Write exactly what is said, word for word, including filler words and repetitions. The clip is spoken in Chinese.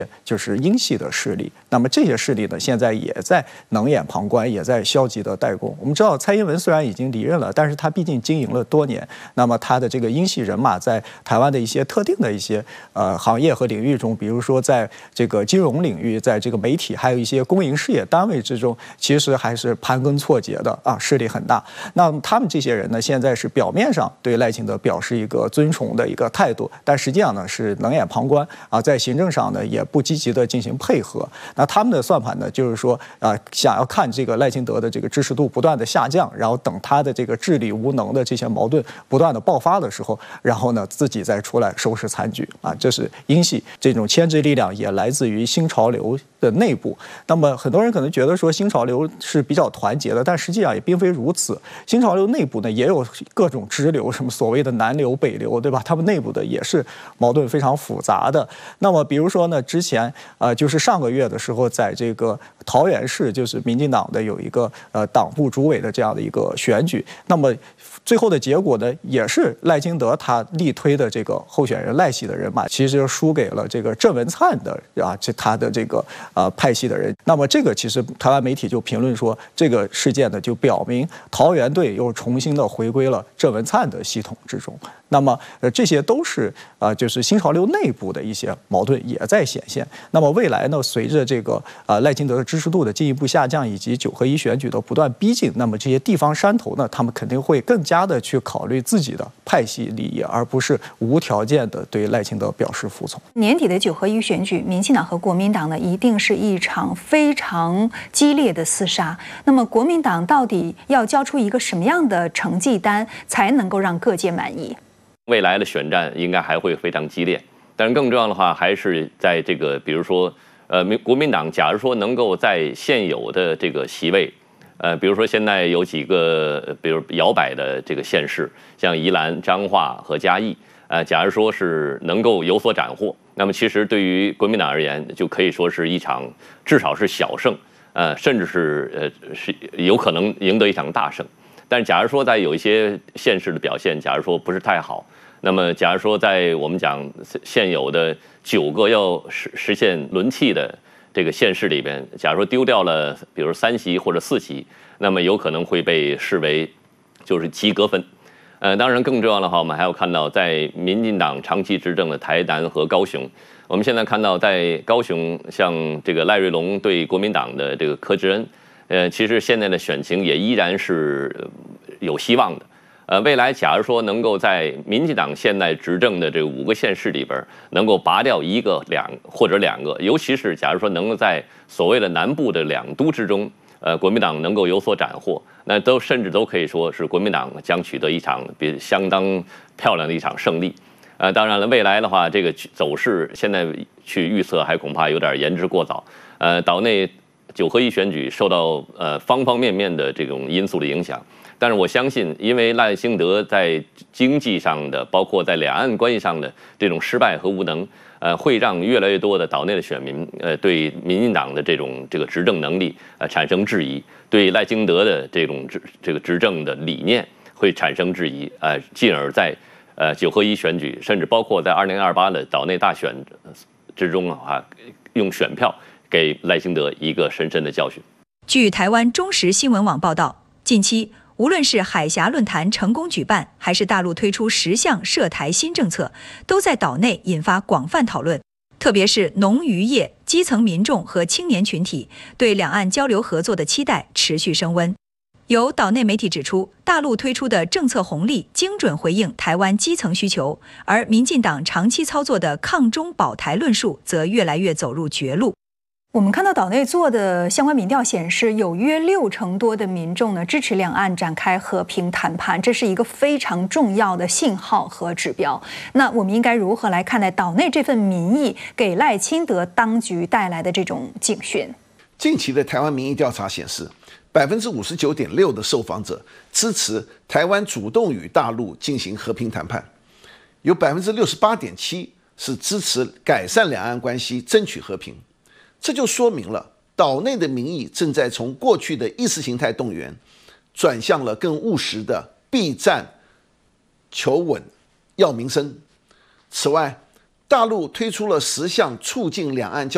就是英系的势力。那么这些势力呢，现在也在冷眼旁观，也在消极的代工。我们知道，蔡英文虽然已经离任了，但是他毕竟经营了多年，那么他的这个英系人马在台湾的一些特定的一些呃行业和领域中，比如说在这个金融领域，在这个媒体，还有一些公营事业单位之中，其实还是盘根错节的啊，势力很大。那他们这些人呢，现在是表面上对赖清德表示一个尊崇的一个态度，但实际上呢是冷眼旁观啊，在行政上呢也不积极的进行配合。那他们的算盘呢，就是说啊、呃，想要看这个赖清德的这个支持度不断的下降，然后等他的这个治理无能的这些矛盾不断的爆发的时候，然后呢自己再出来收拾残局啊。这是英系这种牵制力量也来自于新潮流的内部。那么很多人可能觉得说新潮流是比较团结的，但实际上也并非如此。新潮流内部呢也有各种支流，什么所谓的南流北流，对吧？他们内部的也是矛盾非常复杂的。那么比如说呢，之前呃就是上个月的时候，在这个桃园市，就是民进党的有一个呃党部主委的这样的一个选举，那么最后的结果呢，也是赖清德他力推的这个候选人赖系的人马，其实就输给了这个郑文灿的啊，这他的这个呃派系的人。那么这个其实台湾媒体就评论说，这个事件呢就表明桃园队又重新的回归了郑文灿的系统之中。那么呃这些都是啊、呃、就是新潮流内部的一些矛盾也在显现。那么未来呢，随着这个啊、呃、赖清德的支持度的进一步下降，以及九合一选举的不断逼近，那么这些地方山头呢，他们肯定会更加的去考虑自己的派系利益，而不是无条件的对赖清德表示服从。 年底的九合一选举，民进党和国民党呢，一定是一场非常激烈的厮杀。那么国民党到底要交出一个什么样的成绩单，才能够让各界满意？ 未来的选战应该还会非常激烈，但是更重要的话，还是在这个，比如说，呃，国民党假如说能够在现有的这个席位，呃，比如说现在有几个，比如摇摆的这个县市，像宜兰、彰化和嘉义，呃，假如说是能够有所斩获，那么其实对于国民党而言，就可以说是一场至少是小胜，呃，甚至是呃是有可能赢得一场大胜。但是假如说在有一些县市的表现，假如说不是太好，那么假如说在我们讲现有的九个要实实现轮替的这个县市里边，假如说丢掉了，比如三席或者四席，那么有可能会被视为就是及格分。呃，当然更重要的话，我们还要看到在民进党长期执政的台南和高雄，我们现在看到在高雄，像这个赖瑞隆对国民党的这个柯志恩。呃，其实现在的选情也依然是有希望的。呃，未来假如说能够在民进党现在执政的这五个县市里边，能够拔掉一个、两或者两个，尤其是假如说能够在所谓的南部的两都之中，呃，国民党能够有所斩获，那都甚至都可以说是国民党将取得一场比相当漂亮的一场胜利。呃，当然了，未来的话，这个走势现在去预测还恐怕有点言之过早。呃，岛内。九合一选举受到呃方方面面的这种因素的影响，但是我相信，因为赖清德在经济上的，包括在两岸关系上的这种失败和无能，呃，会让越来越多的岛内的选民呃对民进党的这种这个执政能力呃产生质疑，对赖清德的这种执这个执政的理念会产生质疑，呃，进而在呃九合一选举，甚至包括在二零二八的岛内大选之中啊，用选票。给赖清德一个深深的教训。 据台湾中时新闻网报道，近期无论是海峡论坛成功举办，还是大陆推出十项涉台新政策，都在岛内引发广泛讨论。特别是农渔业、基层民众和青年群体对两岸交流合作的期待持续升温。有岛内媒体指出，大陆推出的政策红利精准回应台湾基层需求，而民进党长期操作的抗中保台论述则越来越走入绝路。 我们看到岛内做的相关民调显示，有约六成多的民众呢支持两岸展开和平谈判，这是一个非常重要的信号和指标。那我们应该如何来看待岛内这份民意给赖清德当局带来的这种警讯？ 近期的台湾民意调查显示，百分之五十九点六的受访者支持台湾主动与大陆进行和平谈判，有百分之六十八点七是支持改善两岸关系、争取和平。这就说明了岛内的民意正在从过去的意识形态动员，转向了更务实的避战、求稳、要民生。此外，大陆推出了十项促进两岸交